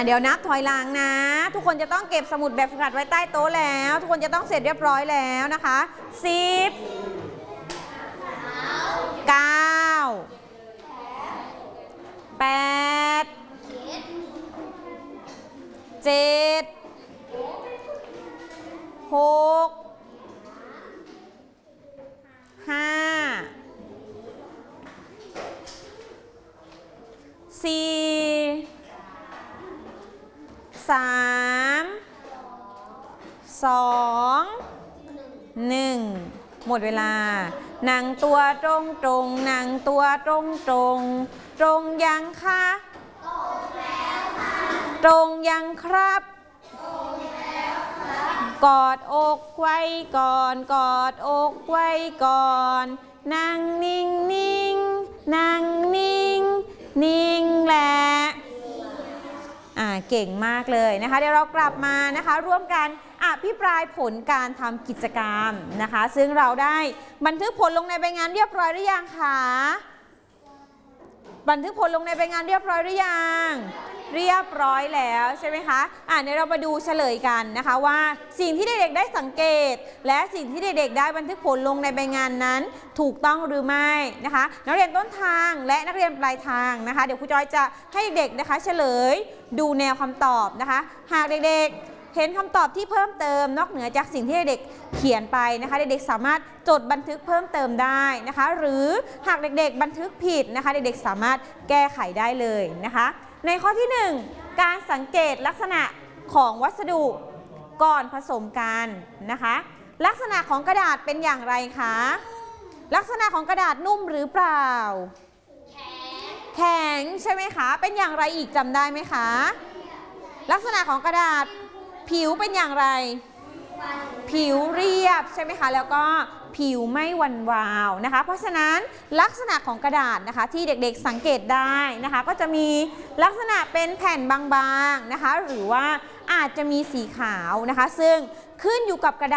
เดี๋ยวนับถอยหลังนะทุกคนจะต้องเก็บสมุดแบบฝึกหัดไว้ใต้โต๊ะแล้วทุกคนจะต้องเสร็จเรียบร้อยแล้วนะคะ10 9 8 7 6 5 4 3 2 1หมดเวลานั่งตัวตรงตรงนั่งตัวตรงตรงตรงยังคะตรงแล้วค่ะตรงยังครับกอดอกไว้ก่อนกอดอกไว้ก่อนนั่งนิ่งนิ่งนั่งนิ่งนิ่งแหละเก่งมากเลยนะคะเดี๋ยวเรากลับมานะคะร่วมกันอภิปรายผลการทำกิจกรรมนะคะซึ่งเราได้บันทึกผลลงในใบงานเรียบร้อยหรือยังคะบันทึกผลลงในใบงานเรียบร้อยหรือยังเรียบร้อยแล้วใช่ไหมคะเดี๋ยวเรามาดูเฉลยกันนะคะว่าสิ่งที่เด็กๆได้สังเกตและสิ่งที่เด็กๆได้บันทึกผลลงในใบงานนั้นถูกต้องหรือไม่นะคะนักเรียนต้นทางและนักเรียนปลายทางนะคะเดี๋ยวครูจอยจะให้เด็กนะคะเฉลยดูแนวคำตอบนะคะหากเด็กๆเห็นคำตอบที่เพิ่มเติมนอกเหนือจากสิ่งที่เด็กเขียนไปนะคะเด็กๆสามารถจดบันทึกเพิ่มเติมได้นะคะหรือหากเด็กๆบันทึกผิดนะคะเด็กๆสามารถแก้ไขได้เลยนะคะในข้อที่1การสังเกตลักษณะของวัสดุก่อนผสมกันนะคะลักษณะของกระดาษเป็นอย่างไรคะลักษณะของกระดาษนุ่มหรือเปล่าแข็งใช่ไหมคะเป็นอย่างไรอีกจำได้ไหมคะลักษณะของกระดาษผิวเป็นอย่างไรผิวเรียบใช่ไหมคะแล้วก็ผิวไม่หวั่นวาวนะคะเพราะฉะนั้นลักษณะของกระดาษนะคะที่เด็กๆสังเกตได้นะคะก็จะมีลักษณะเป็นแผ่นบางๆนะคะหรือว่าอาจจะมีสีขาวนะคะซึ่งขึ้นอยู่กับกระดาษ